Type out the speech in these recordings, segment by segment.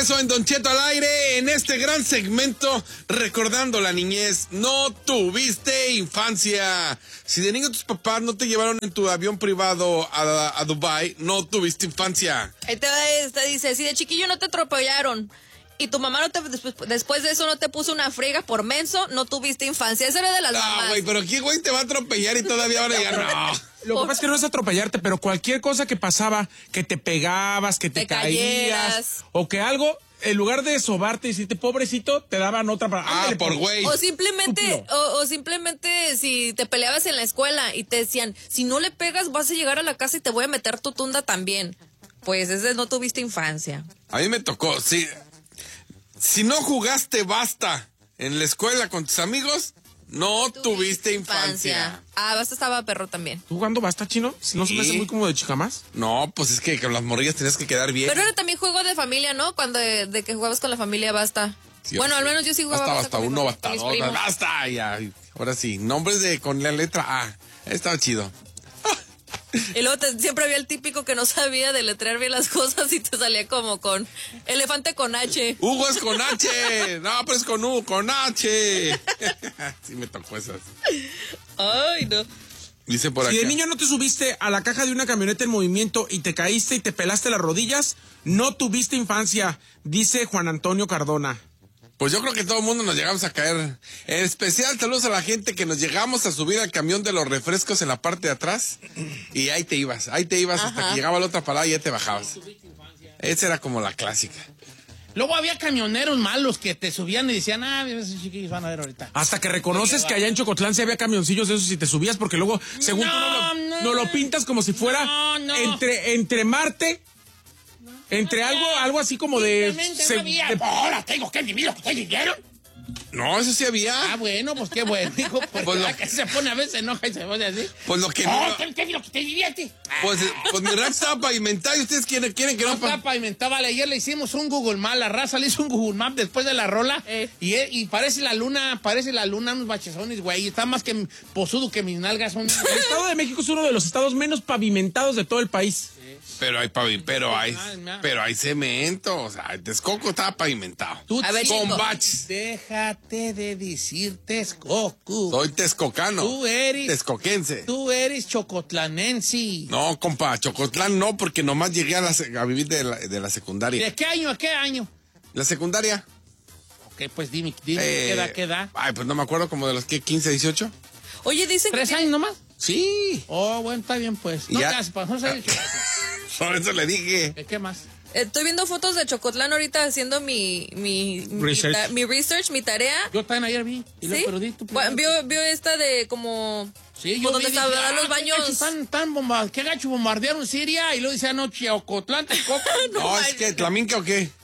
regreso en Don Cheto al aire, en este gran segmento, recordando la niñez. No tuviste infancia. Si de niño tus papás no te llevaron en tu avión privado a Dubái, no tuviste infancia. Ahí te dice, si de chiquillo no te atropellaron y tu mamá después de eso no te puso una friega por menso, no tuviste infancia. Esa era de las mamás. No, güey, pero ¿qué güey te va a atropellar y todavía ahora ya no? Lo que pasa es que no es atropellarte, pero cualquier cosa que pasaba, que te pegabas, que te caías, o que algo, en lugar de sobarte y decirte pobrecito, te daban otra para... por güey. O simplemente si te peleabas en la escuela y te decían, si no le pegas vas a llegar a la casa y te voy a meter tu tunda también. Pues ese no tuviste infancia. A mí me tocó, sí. Si no jugaste basta en la escuela con tus amigos, no tuviste infancia. Basta estaba perro también. ¿Tú jugando basta, Chino? Sí. ¿No se me hace muy como de chicamás? No, pues es que con las morrillas tenías que quedar bien. Pero era también juego de familia, ¿no? Cuando de que jugabas con la familia basta. Sí, bueno, al menos yo sí jugaba basta con uno, con basta mis dos, primos. basta. Ya. Ahora sí, nombres con la letra A. Estaba chido. Y luego siempre había el típico que no sabía deletrear bien las cosas y te salía como con elefante con H. Hugo es con H. No, pero es con U, con H. Sí me tocó esas. Ay, no. Dice por aquí. Si de niño no te subiste a la caja de una camioneta en movimiento y te caíste y te pelaste las rodillas, no tuviste infancia, dice Juan Antonio Cardona. Pues yo creo que todo el mundo nos llegamos a caer. En especial, saludos a la gente que nos llegamos a subir al camión de los refrescos en la parte de atrás. Y ahí te ibas hasta que llegaba la otra parada y ya te bajabas. Esa era como la clásica. Luego había camioneros malos que te subían y decían, esos chiquillos van a ver ahorita. Hasta que reconoces que allá en Chocotlán sí había camioncillos de esos y te subías, porque luego, según tú, no lo pintas como si fuera entre Marte... Entre algo así como de... Ahora tengo que vivir lo que ustedes vivieron. No, eso sí había. Bueno, pues qué bueno, hijo. Porque la que se pone a veces enoja y se pone así. Pues lo que no... tengo que vivir lo que ustedes vivieron. Pues mi rancho estaba pavimentado y ustedes quieren que no... Estaba pavimentado, vale. Ayer le hicimos un Google Map, la raza le hizo un Google Map después de la rola. Y parece la luna, unos bachezones, güey. Está más que posudo que mis nalgas son. El Estado de México es uno de los estados menos pavimentados de todo el país. Pero hay cemento, o sea, Texcoco estaba pavimentado. Con baches. Déjate de decir Texcoco. Soy texcocano. Tú eres texcoquense. Tú eres chocotlanense. No, compa, Chocotlán no, porque nomás llegué a vivir de la secundaria. ¿De qué año a qué año? La secundaria. Ok, pues dime, ¿qué edad? Ay, pues no me acuerdo, como de los que 15, 18. Oye, dicen ¿3 años nomás? Sí. Oh, bueno, está bien, pues. No te hagas, no sé. Por eso le dije. ¿Qué más? Estoy viendo fotos de Chocotlán ahorita haciendo mi research, mi tarea. Yo también ayer vi. Y ¿Sí? Pero vio esta de como... Sí, yo donde estaban los baños. ¿Qué gacho bombardearon Siria? Y luego decían, no, Chocotlán, Texcoco. No, es que ¿Tlaminca o qué?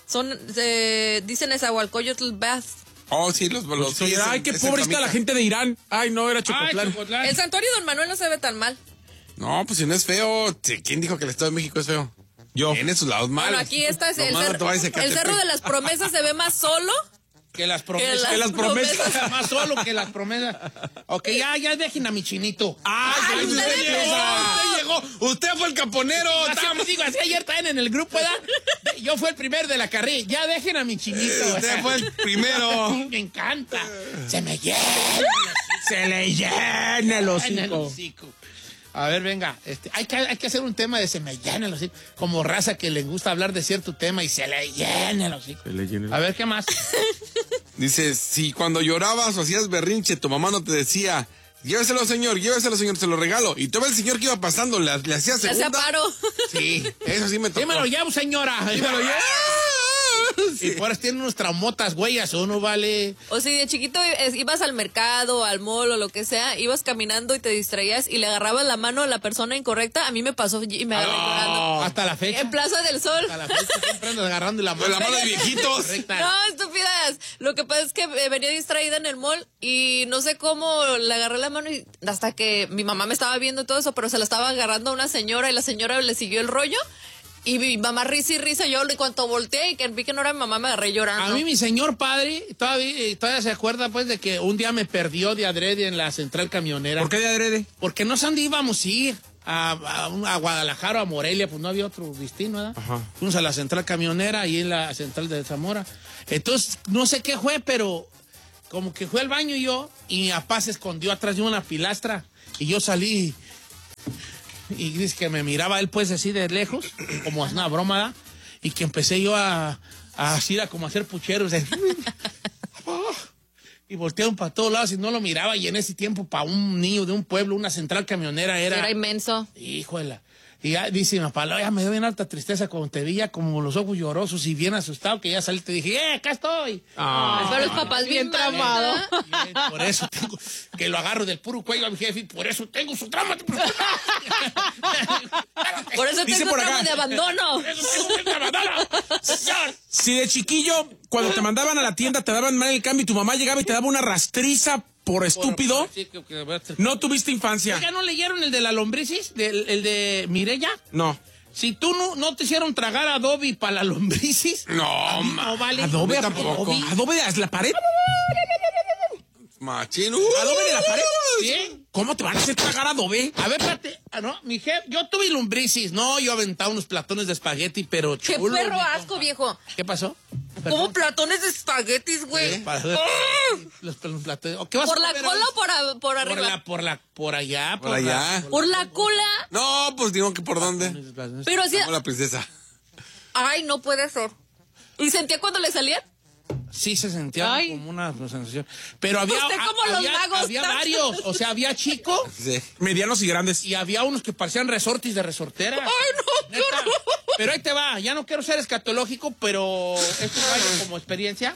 Dicen Nezahualcóyotl Bath. Oh, sí, los sí, ay, qué pobre está la gente de Irán. Ay, no, era Chocotlán. El santuario Don Manuel no se ve tan mal. No, pues si no es feo. ¿Quién dijo que el Estado de México es feo? Yo. Tiene sus lados malos. Bueno, aquí está el Cerro de las Promesas se ve más solo. Que las promesas. Que las promesas. Más solo que las promesas. Ok, ya dejen a mi chinito. ¡Ay, usted llegó! ¡Usted fue el caponero! Digo, así ayer también en el grupo, ¿verdad? Yo fui el primero de la carrilla. Ya dejen a mi chinito. Usted fue el primero. Me encanta. Se me llena. Se le llena el hocico. A ver, venga, hay que hacer un tema de se me llena el hocico. Como raza que le gusta hablar de cierto tema y se le llena el hocico. A ver, ¿qué más? Dice, si cuando llorabas o hacías berrinche, tu mamá no te decía, lléveselo, señor, se lo regalo. Y todo el señor que iba pasando le hacía segunda. Le hacía paro. Sí, eso sí me tocó. Sí me lo llevo, señora. Sí me lo llevo. Sí. Y por ahora tiene unos traumotas, huellas, o no vale. O si de chiquito ibas al mercado, al mall o lo que sea, ibas caminando y te distraías y le agarrabas la mano a la persona incorrecta, a mí me pasó y me agarré llorando. Hasta la fecha. En Plaza del Sol. Hasta la fecha siempre andas agarrando la mano. La mano de viejitos. No, estúpidas. Lo que pasa es que venía distraída en el mall y no sé cómo le agarré la mano y hasta que mi mamá me estaba viendo todo eso, pero se la estaba agarrando a una señora y la señora le siguió el rollo. Y mi mamá risa y risa, yo en cuanto volteé y que vi que no era mi mamá, me agarré llorando. A mí mi señor padre todavía se acuerda pues de que un día me perdió de adrede en la central camionera. ¿Por qué de adrede? Porque no sé dónde íbamos a ir. a Guadalajara o a Morelia, pues no había otro destino, ¿verdad? Ajá. Fuimos a la central camionera, ahí en la central de Zamora. Entonces, no sé qué fue, pero como que fue al baño yo, y mi papá se escondió atrás de una pilastra, y yo salí, y dice que me miraba él pues así de lejos, como es una broma, ¿verdad? Y que empecé yo a como a hacer pucheros, y voltearon para todos lados y no lo miraba, y en ese tiempo para un niño de un pueblo, una central camionera Era inmenso. Híjole. Y ya dice mi papá, ya me dio bien alta tristeza cuando te veía como los ojos llorosos y bien asustado, que ya salí, te dije, acá estoy. Pero los papás bien tramados. Por eso tengo, que lo agarro del puro cuello a mi jefe, y por eso tengo su trauma. Por eso Dice tengo por trauma acá. de abandono. Eso tengo un abandono. Señor. Si de chiquillo, cuando te mandaban a la tienda, te daban mal el cambio y tu mamá llegaba y te daba una rastriza por estúpido, Sí, no tuviste infancia. Oiga, ¿no leyeron el de la lombricis? El de Mireya. No. Si tú no te hicieron tragar adobe para la lombricis. No, vale. Adobe, tampoco. Adobe es la pared. Machín. Adobe de la pared. ¿Sí? ¿Cómo te van a hacer tragar adobe? A ver, espérate. No, mi jefe, yo tuve lombricis. No, yo aventaba unos platones de espagueti, pero Qué chulo. perro mi asco, compa. viejo. ¿Qué pasó? Como platones de espaguetis, güey. Los platones. ¿Qué vas ¿Por a la comer cola hoy? o por arriba? Por allá. Por allá. Por la cola. No, pues digo que por dónde. Pero así. Como la princesa. Ay, no puede ser. ¿Y sentía cuando le salían? Sí, se sentía Ay. como una sensación. Pero había, Usted como los magos, había tanto. varios. O sea, había chicos Sí. Medianos y grandes. y había unos que parecían resortes de resortera. Ay, no, qué Neta. horror. Pero ahí te va. Ya no quiero ser escatológico, pero esto vale como experiencia.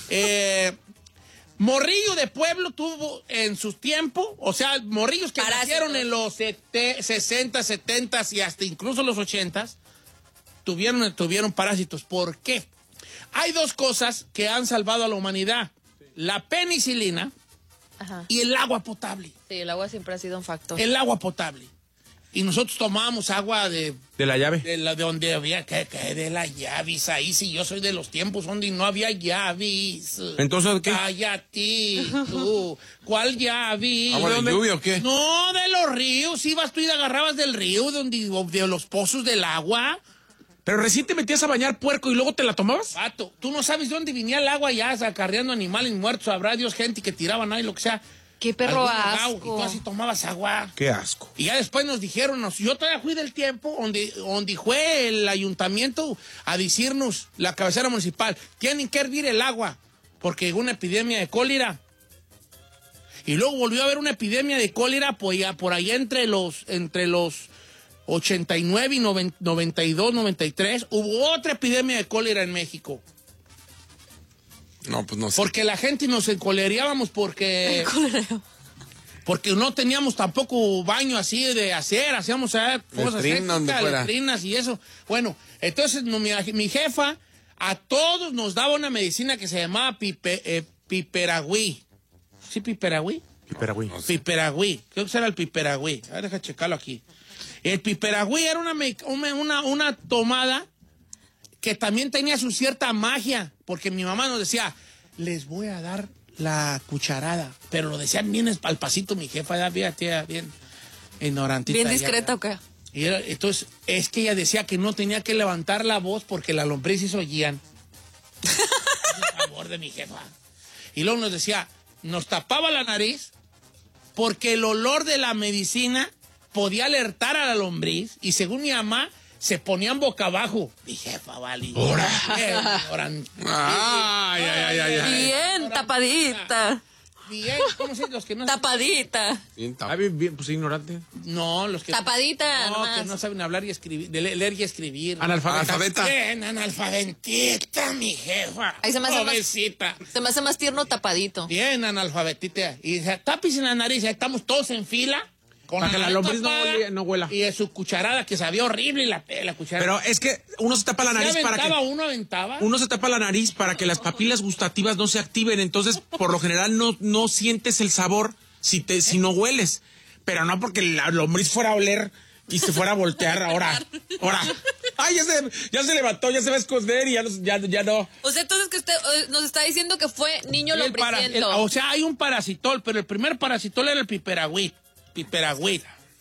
Morrillo de pueblo tuvo en sus tiempos, o sea, morrillos que Parásitos. nacieron en los 60, 70 y hasta incluso los 80 tuvieron parásitos. ¿Por qué? Hay dos cosas que han salvado a la humanidad: la penicilina Ajá. y el agua potable. Sí, el agua siempre ha sido un factor. El agua potable. Y nosotros tomábamos agua de La llave. de donde había que de las llaves. Ahí sí, yo soy de los tiempos donde no había llaves. Entonces, ¿qué? Cállate, tú. ¿Cuál llave? ¿Agua de lluvia o qué? No, de los ríos. Ibas tú y agarrabas del río, de los pozos del agua. Pero recién te metías a bañar puerco y luego te la tomabas. Pato, tú no sabes dónde venía el agua ya, acarreando animales muertos. Sabrá Dios, gente que tiraban ahí, lo que sea. Qué perro Algún ahogado, y asco. tú así tomabas agua. Qué asco. Y ya después nos dijeron, yo todavía fui del tiempo donde fue el ayuntamiento a decirnos, la cabecera municipal, tienen que hervir el agua, porque hubo una epidemia de cólera. Y luego volvió a haber una epidemia de cólera por allá entre los 89 y 92, 93, hubo otra epidemia de cólera en México. No, pues no sé. Porque la gente nos encolereábamos porque no teníamos tampoco baño así de hacer, hacíamos cosas Letrina, donde fuera. letrinas y eso. Bueno, entonces mi jefa a todos nos daba una medicina que se llamaba piperagüí. ¿Sí, piperagüí? Piperagüí. Piperagüí. Creo que era el piperagüí. A ver, deja checarlo aquí. El piperagüí era una tomada que también tenía su cierta magia, porque mi mamá nos decía, les voy a dar la cucharada, pero lo decían bien al pasito mi jefa, ya bien ignorantita. Bien discreta, ¿o qué? Y entonces, es que ella decía que no tenía que levantar la voz porque las lombrices oían. Por favor de mi jefa. Y luego nos decía, nos tapaba la nariz porque el olor de la medicina podía alertar a la lombriz, y según mi mamá, se ponían boca abajo. Mi jefa, vale. Ay. Bien, tapadita. Bien, ¿cómo se los que no Tapadita. Bien Ah, bien, pues ignorante. No, los que Tapadita, no, nomás. que no saben hablar y escribir, leer y escribir. Analfabeta. Bien, analfabetita, mi jefa. Ahí se me hace más- Pobrecita. Se me hace más tierno tapadito. Bien, analfabetita. Y dice, tápese en la nariz, ahí estamos todos en fila. Con Para que la nariz lombriz tapada, no huela. Y de su cucharada, que sabía horrible, y la cucharada. Pero es que uno se tapa la nariz para que... Uno aventaba. Uno se tapa la nariz para que las papilas gustativas no se activen, entonces por lo general no sientes el sabor si no hueles, pero no porque la lombriz fuera a oler y se fuera a voltear ahora. Ay, ya se levantó, ya se va a esconder y ya no. O sea, entonces que usted nos está diciendo que fue niño Y lombriciento. o sea, hay un parasitol, pero el primer parasitol era el piperagüí.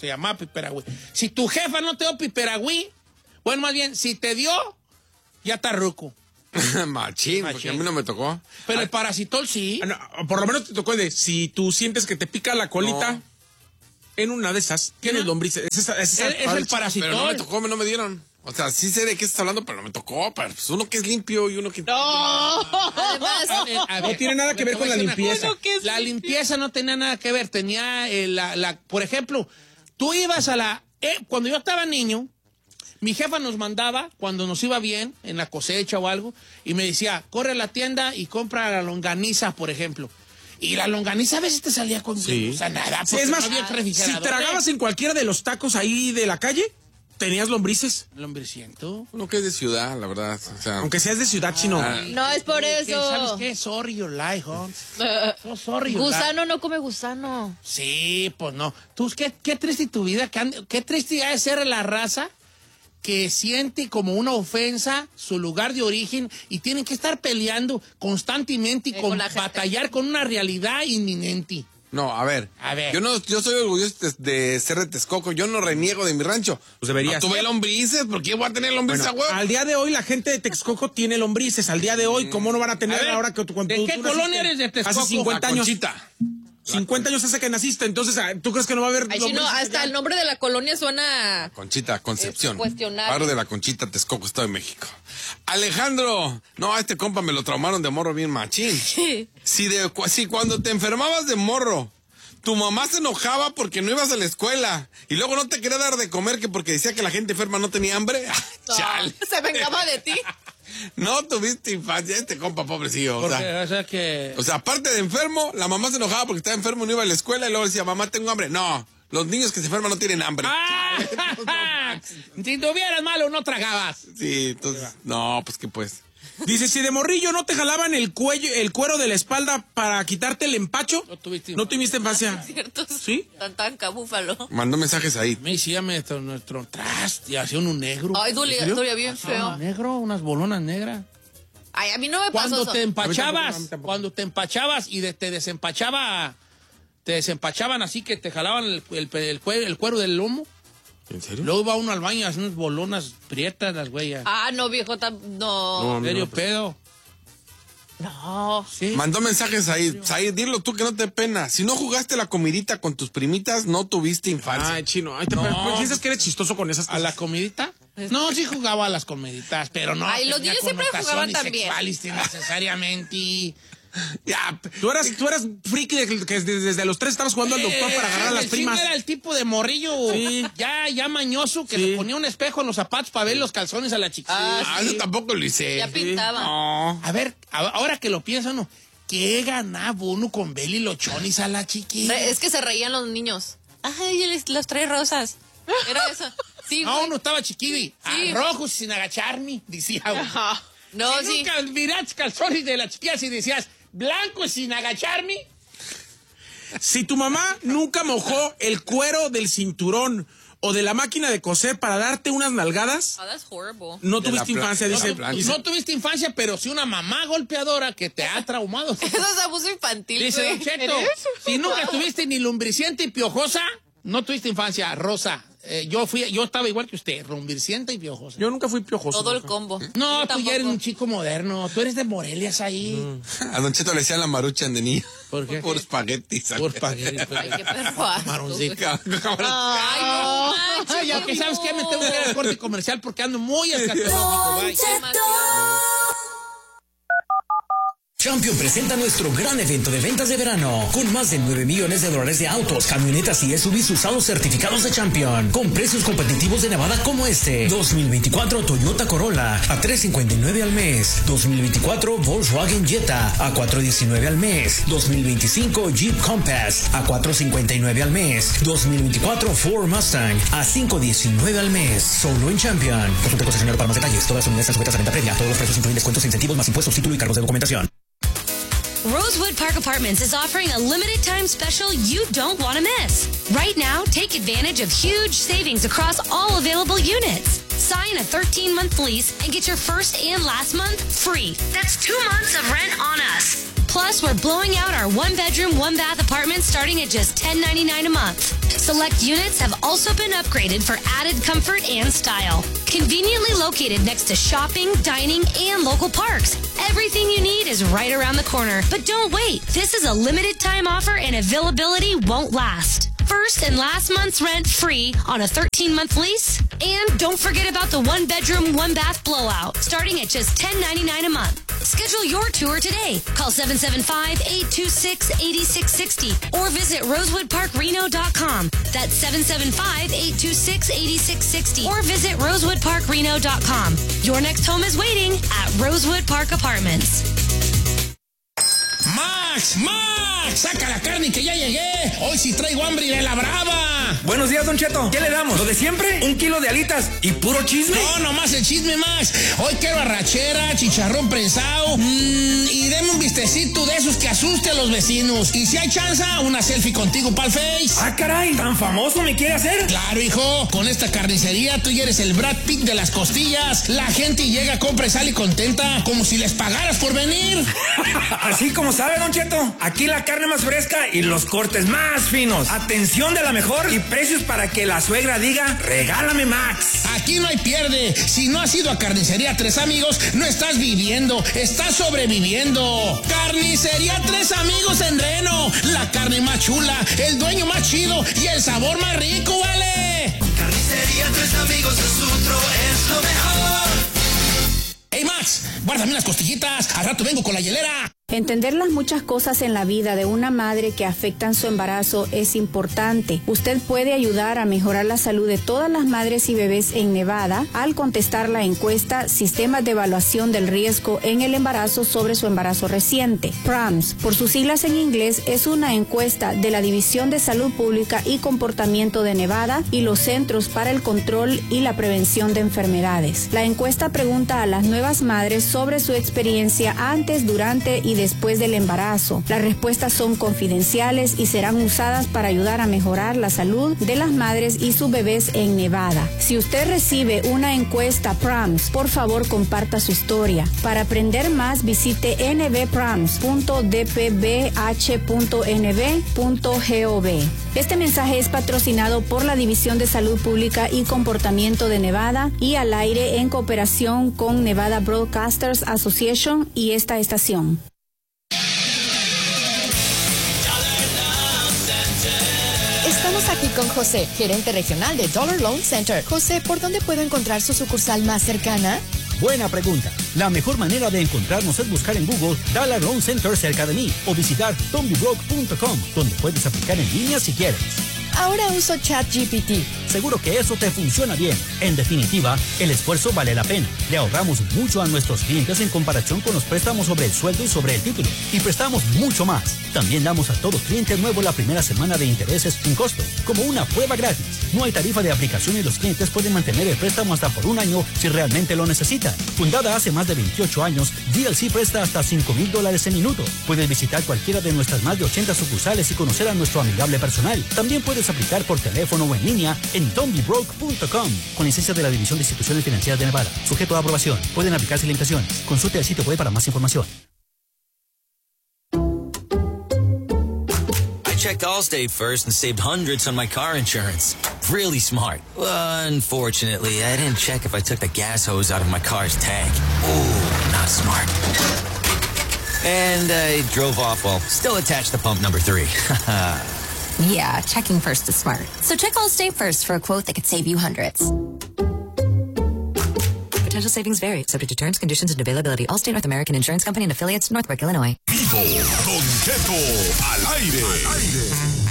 Se llamaba piperagüí. Si tu jefa no te dio piperagüí, bueno, más bien, si te dio, ya está ruco. Machín, porque a mí no me tocó. Pero el parasitol sí. No, por lo menos te tocó de, si tú sientes que te pica la colita, en una de esas, tienes lombrices. Es el parasitol. Pero no me tocó, no me dieron. O sea, sí sé de qué estás hablando, pero no me tocó. Pero pues uno que es limpio y uno que... Además, No tiene nada que ver con la limpieza. La limpieza no tenía nada que ver. Tenía, por ejemplo, tú ibas a la... cuando yo estaba niño, mi jefa nos mandaba, cuando nos iba bien, en la cosecha o algo, y me decía, corre a la tienda y compra la longaniza, por ejemplo. Y la longaniza a veces te salía con nada. Sí, es más, si tragabas en cualquiera de los tacos ahí de la calle, tenías lombrices. ¿Lombriciento? Uno que es de ciudad, la verdad. O sea, Aunque seas de ciudad, chino. no es por eso. ¿Sabes qué? Sorry your life, Hans. So sorry your Gusano no come gusano. Sí, pues no. Tú, qué triste tu vida. Qué triste ha de ser la raza que siente como una ofensa su lugar de origen y tienen que estar peleando constantemente y con la gente. batallar con una realidad inminente. no, a ver. Yo soy orgulloso de ser de Texcoco. Yo no reniego de mi rancho. Pues deberías. No tuve lombrices. ¿Por qué voy a tener lombrices a huevo? Al día de hoy, la gente de Texcoco tiene lombrices. Al día de hoy, ¿cómo no van a tener A ver, ahora que cuando ¿de qué colonia eres de Texcoco? Hace 50 años. Conchita. 50 años hace que naciste, entonces, ¿tú crees que no va a haber Ay, sí, no, lombrices hasta allá? el nombre de la colonia suena... Conchita, Concepción. Cuestionable. Barrio de la Conchita, Texcoco, Estado de México. Alejandro, no, a este compa me lo traumaron de morro bien machín. Si cuando te enfermabas de morro, tu mamá se enojaba porque no ibas a la escuela y luego no te quería dar de comer que porque decía que la gente enferma no tenía hambre. No, Chale. se vengaba de ti. No tuviste infancia, este compa pobrecillo. O sea, aparte de enfermo, la mamá se enojaba porque estaba enfermo y no iba a la escuela y luego decía, mamá, tengo hambre. No, los niños que se enferman no tienen hambre. Si tuvieras malo, no tragabas. Sí, entonces, no, pues que pues. Dice, si de morrillo no te jalaban el cuero de la espalda para quitarte el empacho, no tuviste infancia. ¿Cierto? ¿Sí? Tan cabúfalo. Mandó mensajes ahí. Me decía nuestro traste, hacía un negro. Ay, dolía bien feo. Negro, unas bolonas negras. Ay, a mí no me pasó Cuando eso. te empachabas, A mí tampoco. cuando te empachabas y te desempachaban así que te jalaban el cuero del lomo. ¿En serio? Luego iba uno al baño y hacía unas bolonas prietas, las güeyas. Ah, no, viejo, no. ¿En serio, pedo? No. Sí. Mandó mensajes ahí. Said, dilo tú que no te pena. Si no jugaste la comidita con tus primitas, no tuviste infancia. Ay, chino. Ay, No. piensas que eres chistoso con esas ¿A cosas. la comidita? No, sí jugaba a las comiditas, pero no. Ay, los tenía niños siempre jugaban connotaciones también. sexuales necesariamente. Ya, Tú eras friki de que desde los 3 estabas jugando al doctor para agarrar a las el primas. Era el tipo de morrillo Sí. ya mañoso que Sí. le ponía un espejo en los zapatos para ver los calzones a la chiquita. eso tampoco lo hice. Ya pintaba. No. A ver, ahora que lo pienso, ¿no? ¿Qué ganaba uno con Beli Lochonis a la chiquita? Es que se reían los niños. Ay, los trae rosas. Era eso. Sí, No, güey. uno estaba chiquillo. Sí. A rojos sin agacharme, decía uno. Ajá. No, Si sí. nunca miraste calzones de la chiquilla y decías, blanco sin agacharme. Si tu mamá nunca mojó el cuero del cinturón o de la máquina de coser para darte unas nalgadas, Oh, that's horrible. no De la tuviste infancia, de la dice. plancha. No tuviste infancia, pero sí una mamá golpeadora que te ha traumado. Eso es abuso infantil, Dice güey. Don Cheto, si nunca tuviste ni lumbricienta y piojosa, no tuviste infancia. Rosa, yo estaba igual que usted, lumbricienta y piojosa. Yo nunca fui piojoso. Todo el nunca. combo. No, Yo tú ya eres tampoco. un chico moderno. Tú eres de Morelias ahí. A Don Cheto le decían la maruchan de niño. ¿Por qué? Por espaguetis. Por espagueti. Ay, qué perro asco, Maroncito. güey. Ay, no manches. Ay, ya que sabes que me tengo que ir al corte comercial porque ando muy escatológico. Don Bye. Cheto. Champion presenta nuestro gran evento de ventas de verano con más de $9 millones de autos, camionetas y SUVs usados certificados de Champion con precios competitivos de Nevada como este. 2024 Toyota Corolla a $359 al mes. 2024 Volkswagen Jetta a $419 al mes. 2025 Jeep Compass a $459 al mes. 2024 Ford Mustang a $519 al mes. Solo en Champion. Consulte concesionario para más detalles. Todas las unidades están sujetas a venta previa. Todos los precios incluyen descuentos, incentivos, más impuestos, título y cargos de documentación. Rosewood Park Apartments is offering a limited time special you don't want to miss. Right now, take advantage of huge savings across all available units. Sign a 13-month lease and get your first and last month free. That's 2 months of rent on us. Plus, Plus, we're blowing out our 1-bedroom, 1-bath apartments starting at just $10.99 a month. Select units have also been upgraded for added comfort and style. Conveniently located next to shopping, dining, and local parks. Everything you need is right around the corner. But don't wait. This is a limited time offer and availability won't last. First and last month's rent free on a 13-month lease. And don't forget about the 1-bedroom, 1-bath blowout, starting at just $10.99 a month. Schedule your tour today. Call 775-826-8660 or visit rosewoodparkreno.com. That's 775-826-8660 or visit rosewoodparkreno.com. Your next home is waiting at Rosewood Park Apartments. ¡Max! ¡Saca la carne que ya llegué! Hoy sí traigo hambre y de la brava. Buenos días, Don Cheto. ¿Qué le damos? ¿Lo de siempre? 1 kilo de alitas y puro chisme. No, nomás el chisme, Max. Hoy quiero arrachera, chicharrón prensado y deme un vistecito de esos que asuste a los vecinos. Y si hay chance, una selfie contigo pa'l Face. ¡Ah, caray! ¿Tan famoso me quiere hacer? Claro, hijo. Con esta carnicería tú ya eres el Brad Pitt de las costillas. La gente llega, compra y sale contenta, como si les pagaras por venir. Así como sabe, Don Cheto. Aquí la carne más fresca y los cortes más finos. Atención de la mejor y precios para que la suegra diga, regálame Max. Aquí no hay pierde. Si no has ido a Carnicería Tres Amigos, no estás viviendo, estás sobreviviendo. Carnicería Tres Amigos en Reno. La carne más chula, el dueño más chido y el sabor más rico, ¿vale? Carnicería Tres Amigos, Sutro es lo mejor. Hey Max, guárdame unas costillitas, al rato vengo con la hielera. Entender las muchas cosas en la vida de una madre que afectan su embarazo es importante. Usted puede ayudar a mejorar la salud de todas las madres y bebés en Nevada al contestar la encuesta Sistemas de Evaluación del Riesgo en el Embarazo sobre su embarazo reciente. PRAMS, por sus siglas en inglés, es una encuesta de la División de Salud Pública y Comportamiento de Nevada y los Centros para el Control y la Prevención de Enfermedades. La encuesta pregunta a las nuevas madres sobre su experiencia antes, durante y después del embarazo. Las respuestas son confidenciales y serán usadas para ayudar a mejorar la salud de las madres y sus bebés en Nevada. Si usted recibe una encuesta PRAMS, por favor comparta su historia. Para aprender más, visite nbprams.dpbh.nv.gov. Este mensaje es patrocinado por la División de Salud Pública y Comportamiento de Nevada y al aire en cooperación con Nevada Broadcasters Association y esta estación. Estamos aquí con José, gerente regional de Dollar Loan Center. José, ¿por dónde puedo encontrar su sucursal más cercana? Buena pregunta. La mejor manera de encontrarnos es buscar en Google Dollar Loan Center cerca de mí o visitar tombybrook.com, donde puedes aplicar en línea si quieres. Ahora uso ChatGPT. Seguro que eso te funciona bien. En definitiva, el esfuerzo vale la pena. Le ahorramos mucho a nuestros clientes en comparación con los préstamos sobre el sueldo y sobre el título. Y prestamos mucho más. También damos a todo cliente nuevo la primera semana de intereses sin costo, como una prueba gratis. No hay tarifa de aplicación y los clientes pueden mantener el préstamo hasta por 1 año si realmente lo necesitan. Fundada hace más de 28 años, DLC presta hasta $5,000 en minuto. Puedes visitar cualquiera de nuestras más de 80 sucursales y conocer a nuestro amigable personal. También puedes aplicar por teléfono o en línea en tombybrook.com con licencia de la División de Instituciones Financieras de Nevada. Sujeto a aprobación. Pueden aplicarse limitaciones. Consulte el sitio web para más información. I checked Allstate first and saved hundreds on my car insurance. Really smart. Unfortunately, I didn't check if I took the gas hose out of my car's tank. Ooh, not smart. And I drove off while still attached to pump number 3. Yeah, checking first is smart. So check Allstate first for a quote that could save you hundreds. Potential savings vary, subject to terms, conditions, and availability. Allstate North American Insurance Company and affiliates, Northbrook, Illinois. Vivo, Don Cheto, al aire.